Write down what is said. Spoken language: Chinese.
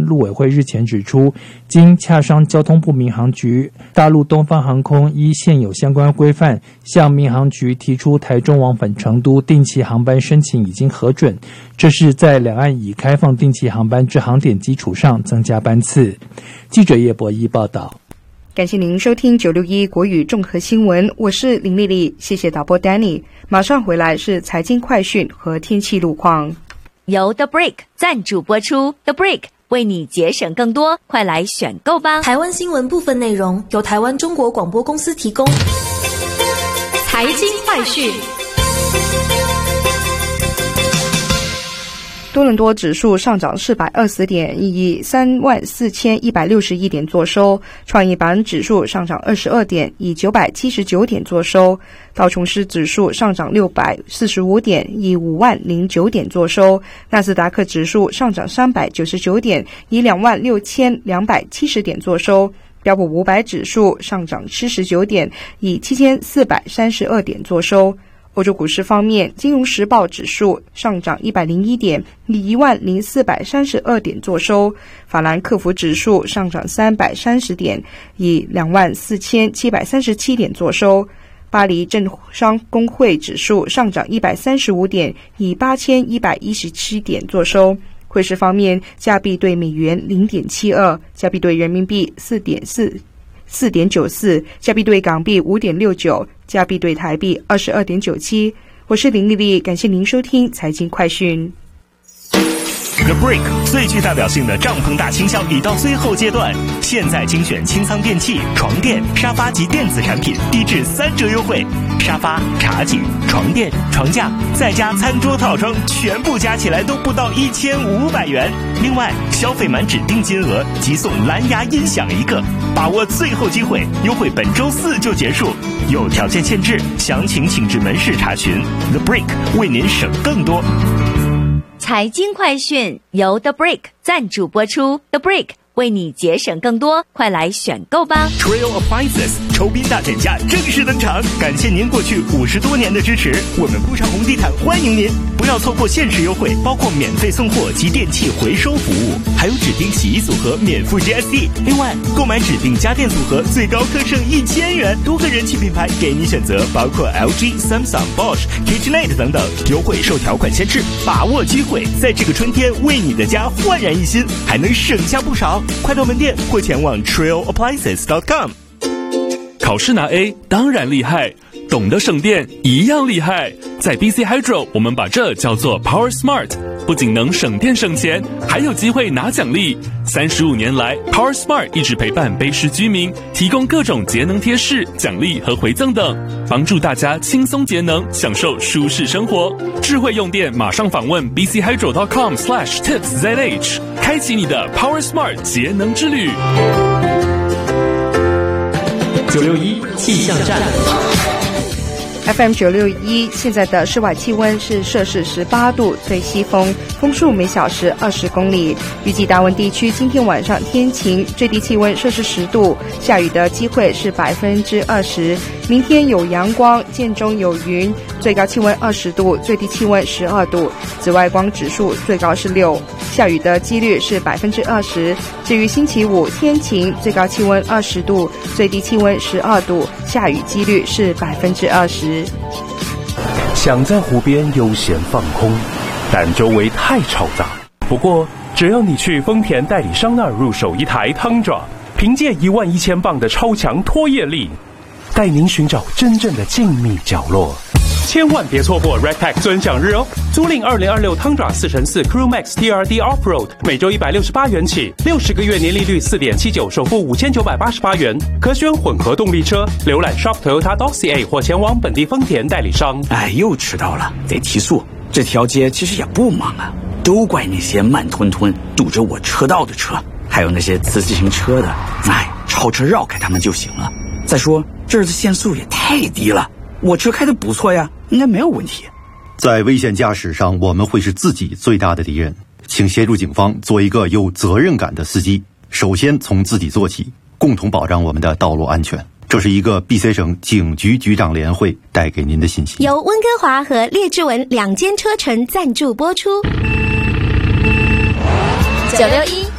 陆委会日前指出，经洽商交通部民航局，大陆东方航空依现有相关规范，向民航局提出台中往返成都定期航班申请已经核准，这是在两岸已开放定期航班之航点基础上增加班次。记者叶博一报道。 感谢您收听961国语综合新闻，我是林丽丽，谢谢导播 Danny。马上回来是财经快讯和天气路况。 由 The Break 赞助播出 ，The Break 为你节省更多，快来选购吧！ 台湾新闻部分内容由台湾中国广播公司提供。财经快讯。 多伦多指数上涨420点，以34161点作收；创业板指数上涨22点，以979点作收；道琼斯指数上涨645点，以50009点作收；纳斯达克指数上涨399点，以26270点作收；标普500指数上涨79点，以7432点作收。欧洲股市方面，金融时报指数上涨101点，以10432点作收；法兰克福指数上涨330点，以24737点作收；巴黎政商工会指数上涨135点，以8117点作收。汇市方面，加币对美元0.72，加币对人民币4.94，加币对港币5.69，加币对台币22.97。我是林丽丽，感谢您收听财经快讯。 The Break 最具代表性的帐篷大清销已到最后阶段，现在精选清仓电器、床垫、沙发及电子产品，低至3折优惠。沙发、茶几、床垫、床架，再加餐桌套装，全部加起来都不到1500元。另外，消费满指定金额即送蓝牙音响1个。把握最后机会，优惠本周4就结束，有条件限制，详情请至门市查询。The Break 为您省更多。 财经快讯由 The Break 赞助播出 ，The Break 为你节省更多，快来选购吧 ！Trail Appliances 酬宾大减价正式登场，感谢您过去50多年的支持，我们铺上红地毯欢迎您，不要错过限时优惠，包括免费送货及电器回收服务，还有指定洗衣组合免付 GST。另外，购买指定家电组合最高可省1000元，多个人气品牌给你选择，包括 LG、Samsung、Bosch、KitchenAid 等等，优惠受条款限制，把握机会，在这个春天为你的家焕然一新，还能省下不少。快到门店或前往 trailappliances.com。 考试拿 A 当然厉害，懂得省电一样厉害。在 BC Hydro 我们把这叫做 Power Smart， 不仅能省电省钱，还有机会拿奖励。35年来 Power Smart 一直陪伴卑诗居民，提供各种节能贴士、奖励和回赠等，帮助大家轻松节能，享受舒适生活。智慧用电马上访问 bchydro.com/tipszh， 开启你的 Power Smart 节能之旅。 961气象站 FM 961，现在的室外气温是摄氏18度，最西风，风速每小时20公里。预计大温地区今天晚上天晴，最低气温摄氏10度，下雨的机会是20%。明天有阳光，间中有云，最高气温20度，最低气温12度，紫外光指数最高是6，下雨的几率是20%。至于星期五天晴，最高气温20度，最低气温12度，下雨几率是20%。 想在湖边悠闲放空，但周围太嘈杂。不过，只要你去丰田代理商那儿入手一台 Tundra， 凭借11000磅的超强拖曳力，带您寻找真正的静谧角落。千万别错过 Redpack 尊享日哦！租赁2026 Tundra 4x4 Crew Max TRD Offroad， 每周168元起，60个月年利率4.79%，首付5988元，可选混合动力车。浏览 shoptoyota.ca 或前往本地丰田代理商。 哎，又迟到了，得提速。这条街其实也不忙啊，都怪那些慢吞吞堵着我车道的车，还有那些骑自行车的，超车绕开他们就行了。再说这儿的限速也太低了，我车开得不错呀，应该没有问题。 在危险驾驶上，我们会是自己最大的敌人。请协助警方做一个有责任感的司机，首先从自己做起，共同保障我们的道路安全。这是一个 BC 省警局局长联会带给您的信息， 由温哥华和列治文2间车城赞助播出。961